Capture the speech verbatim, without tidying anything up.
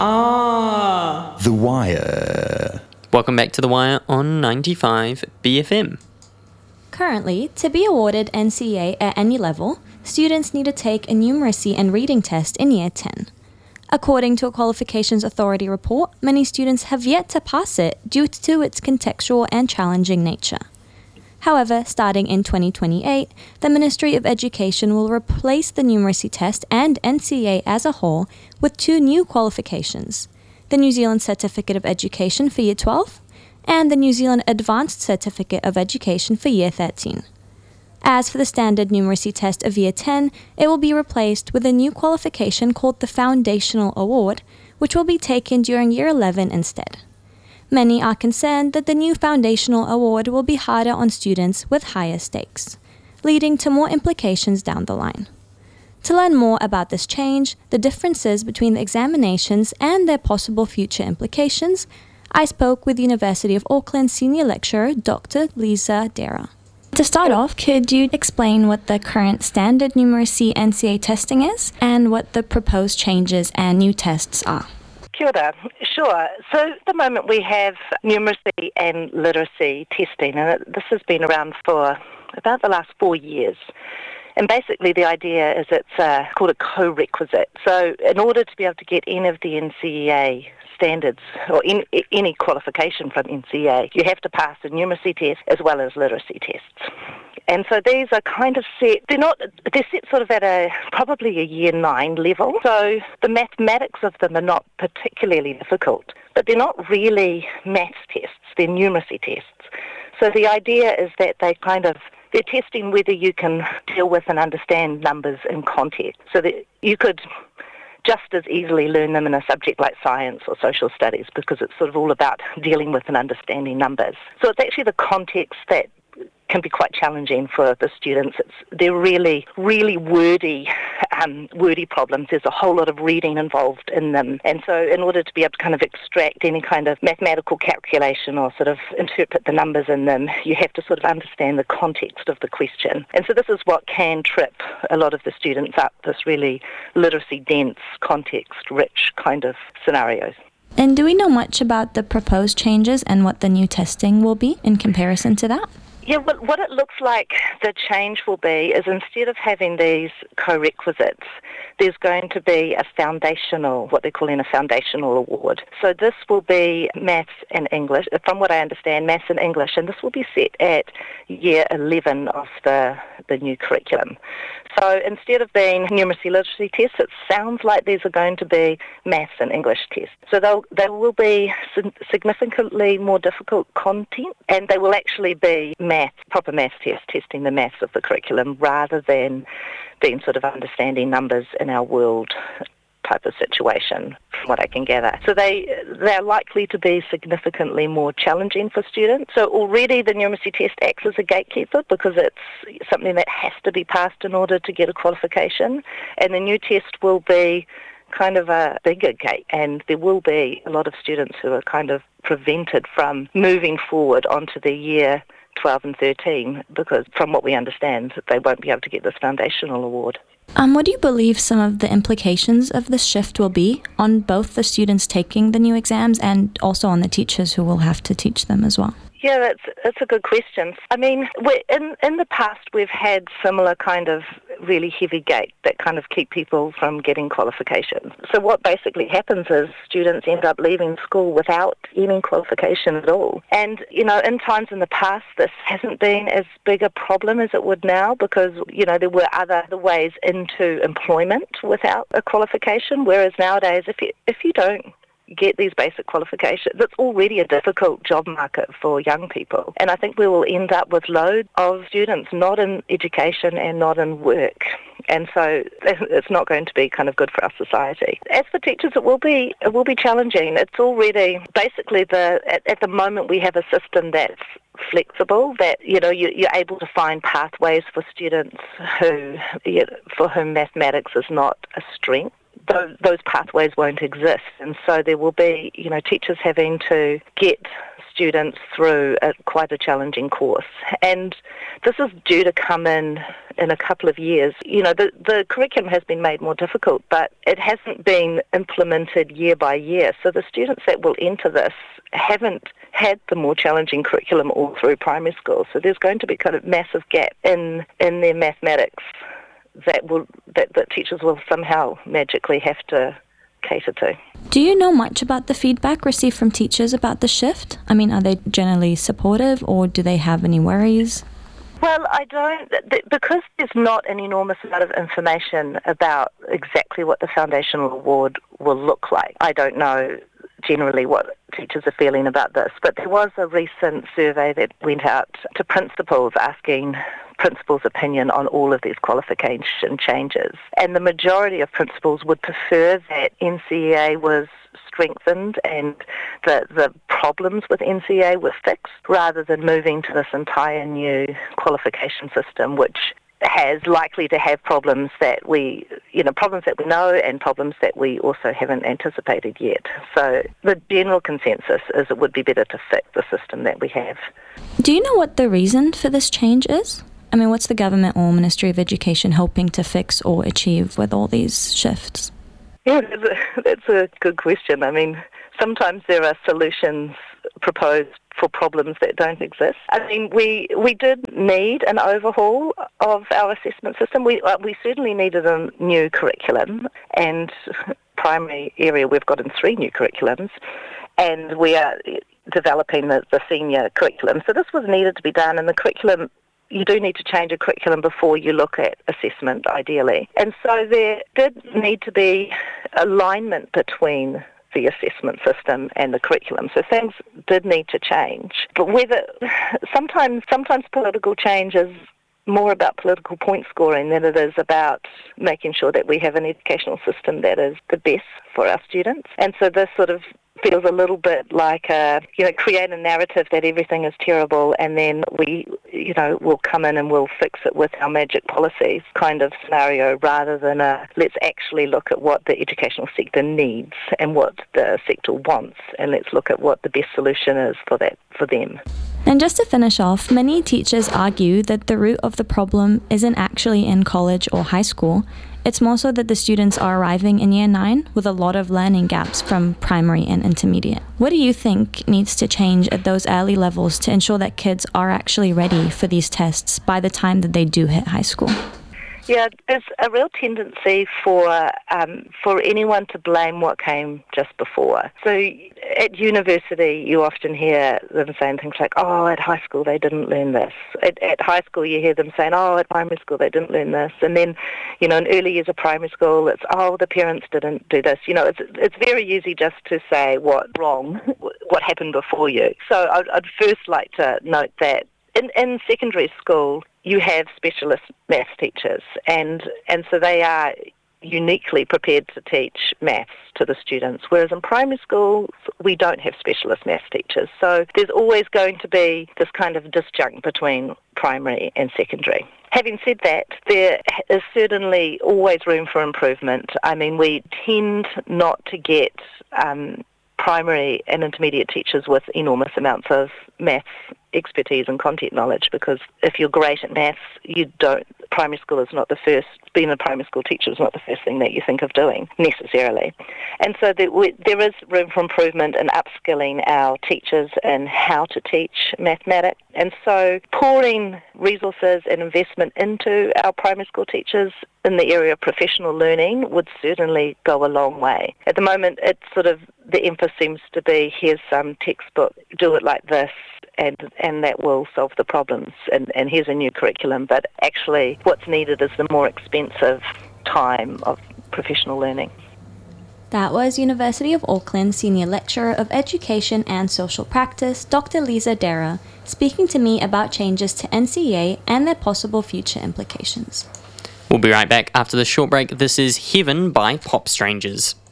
Ah. The Wire. Welcome back to The Wire on ninety-five B F M. Currently, to be awarded N C E A at any level, students need to take a numeracy and reading test in Year ten. According to a Qualifications Authority report, many students have yet to pass it due to its contextual and challenging nature. However, starting in twenty twenty-eight, the Ministry of Education will replace the numeracy test and N C E A as a whole with two new qualifications: the New Zealand Certificate of Education for Year twelve and the New Zealand Advanced Certificate of Education for Year thirteen. As for the standard numeracy test of Year ten, it will be replaced with a new qualification called the Foundational Award, which will be taken during Year eleven instead. Many are concerned that the new Foundational Award will be harder on students with higher stakes, leading to more implications down the line. To learn more about this change, the differences between the examinations and their possible future implications, I spoke with University of Auckland Senior Lecturer Doctor Lisa Dera. To start off, could you explain what the current standard numeracy N C E A testing is and what the proposed changes and new tests are? Kia ora. Sure. So at the moment we have numeracy and literacy testing, and this has been around for about the last four years. And basically the idea is it's uh, called a co-requisite. So in order to be able to get any of the N C E A standards or in, any qualification from N C E A, you have to pass a numeracy test as well as literacy tests. And so these are kind of set, they're not, they're set sort of at a, probably a year nine level. So the mathematics of them are not particularly difficult, but they're not really maths tests, they're numeracy tests. So the idea is that they kind of, they're testing whether you can deal with and understand numbers in context. So that you could just as easily learn them in a subject like science or social studies, because it's sort of all about dealing with and understanding numbers. So it's actually the context that can be quite challenging for the students. It's, they're really, really wordy, um, wordy problems. There's a whole lot of reading involved in them. And so in order to be able to kind of extract any kind of mathematical calculation or sort of interpret the numbers in them, you have to sort of understand the context of the question. And so this is what can trip a lot of the students up, this really literacy-dense, context-rich kind of scenarios. And do we know much about the proposed changes and what the new testing will be in comparison to that? Yeah, well, what it looks like the change will be is instead of having these co-requisites, there's going to be a foundational, what they're calling a foundational award. So this will be maths and English, from what I understand, maths and English, and this will be set at year eleven of the, the new curriculum. So instead of being numeracy literacy tests, it sounds like these are going to be maths and English tests. So they'll, they will be significantly more difficult content, and they will actually be maths, proper maths tests, testing the maths of the curriculum, rather than being sort of understanding numbers in our world type of situation, from what I can gather. So they they're likely to be significantly more challenging for students. So already the numeracy test acts as a gatekeeper because it's something that has to be passed in order to get a qualification, and the new test will be kind of a bigger gate, and there will be a lot of students who are kind of prevented from moving forward onto the year twelve and thirteen, because from what we understand, they won't be able to get this foundational award. Um, what do you believe some of the implications of this shift will be on both the students taking the new exams and also on the teachers who will have to teach them as well? Yeah, that's that's a good question. I mean, we're, in in the past we've had similar kind of really heavy gate that kind of keep people from getting qualifications. So what basically happens is students end up leaving school without any qualification at all. And, you know, in times in the past this hasn't been as big a problem as it would now, because, you know, there were other ways into employment without a qualification, whereas nowadays if you, if you don't get these basic qualifications, it's already a difficult job market for young people. And I think we will end up with loads of students not in education and not in work. And so it's not going to be kind of good for our society. As for teachers, it will be it will be challenging. It's already basically the at, at the moment we have a system that's flexible, that, you know, you, you're able to find pathways for students who you know, for whom mathematics is not a strength. Those, those pathways won't exist, and so there will be, you know, teachers having to get students through a, quite a challenging course. And this is due to come in in a couple of years. You know, the, the curriculum has been made more difficult, but it hasn't been implemented year by year. So the students that will enter this haven't had the more challenging curriculum all through primary school. So there's going to be kind of massive gap in, in their mathematics that will that, that teachers will somehow magically have to cater to. Do you know much about the feedback received from teachers about the shift? I mean, are they generally supportive, or do they have any worries? Well, I don't, because there's not an enormous amount of information about exactly what the foundational award will look like. I don't know generally what teachers are feeling about this, but there was a recent survey that went out to principals asking principals' opinion on all of these qualification changes. And the majority of principals would prefer that N C E A was strengthened and the, the problems with N C E A were fixed, rather than moving to this entire new qualification system, which has likely to have problems that we, you know, problems that we know and problems that we also haven't anticipated yet. So the general consensus is it would be better to fix the system that we have. Do you know what the reason for this change is? I mean, what's the government or Ministry of Education hoping to fix or achieve with all these shifts? Yeah, that's a, that's a good question. I mean, sometimes there are solutions proposed for problems that don't exist. I mean, we we did need an overhaul of our assessment system. We uh, we certainly needed a new curriculum, and primary area we've got in three new curriculums, and we are developing the, the senior curriculum. So this was needed to be done, and the curriculum, you do need to change a curriculum before you look at assessment, ideally. And so there did need to be alignment between the assessment system and the curriculum. So things did need to change. But whether sometimes sometimes political change is more about political point scoring than it is about making sure that we have an educational system that is the best for our students. And so this sort of feels a little bit like a, you know, create a narrative that everything is terrible and then we, you know, will come in and we'll fix it with our magic policies kind of scenario, rather than a let's actually look at what the educational sector needs and what the sector wants, and let's look at what the best solution is for that for them. And just to finish off, many teachers argue that the root of the problem isn't actually in college or high school. It's more so that the students are arriving in year nine with a lot of learning gaps from primary and intermediate. What do you think needs to change at those early levels to ensure that kids are actually ready for these tests by the time that they do hit high school? Yeah, there's a real tendency for um, for anyone to blame what came just before. So at university, you often hear them saying things like, oh, at high school they didn't learn this. At, at high school you hear them saying, oh, at primary school they didn't learn this. And then, you know, in early years of primary school, it's, oh, the parents didn't do this. You know, it's it's very easy just to say what's wrong, what happened before you. So I'd, I'd first like to note that in, in secondary school, you have specialist maths teachers, and, and so they are uniquely prepared to teach maths to the students, whereas in primary school, we don't have specialist maths teachers. So there's always going to be this kind of disjunct between primary and secondary. Having said that, there is certainly always room for improvement. I mean, we tend not to get um, primary and intermediate teachers with enormous amounts of maths expertise and content knowledge, because if you're great at maths, you don't, primary school is not the first, being a primary school teacher is not the first thing that you think of doing, necessarily. And so there, we, there is room for improvement in upskilling our teachers in how to teach mathematics. And so pouring resources and investment into our primary school teachers in the area of professional learning would certainly go a long way. At the moment, it's sort of, the emphasis seems to be, here's some textbook, do it like this, and and that will solve the problems, and, and here's a new curriculum. But actually what's needed is the more expensive time of professional learning. That was University of Auckland Senior Lecturer of Education and Social Practice, Doctor Lisa Dara, speaking to me about changes to N C E A and their possible future implications. We'll be right back after the short break. This is Heaven by Pop Strangers.